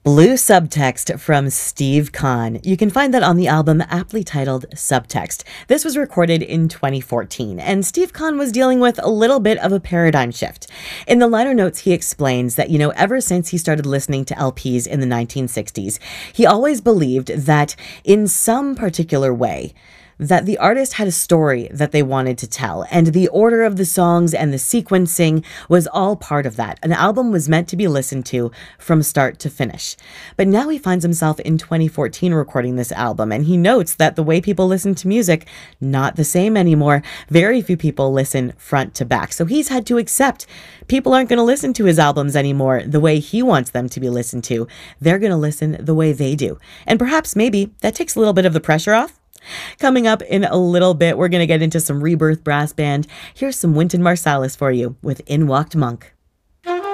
Blue Subtext from Steve Kahn. You can find that on the album aptly titled Subtext. This was recorded in 2014, and Steve Kahn was dealing with a little bit of a paradigm shift. In the liner notes, he explains that, ever since he started listening to LPs in the 1960s, he always believed that in some particular way, that the artist had a story that they wanted to tell, and the order of the songs and the sequencing was all part of that. An album was meant to be listened to from start to finish. But now he finds himself in 2014 recording this album, and he notes that the way people listen to music, not the same anymore. Very few people listen front to back. So he's had to accept people aren't going to listen to his albums anymore the way he wants them to be listened to. They're going to listen the way they do. And perhaps maybe that takes a little bit of the pressure off. Coming up in a little bit, we're going to get into some Rebirth Brass Band. Here's some Wynton Marsalis for you with In Walked Monk.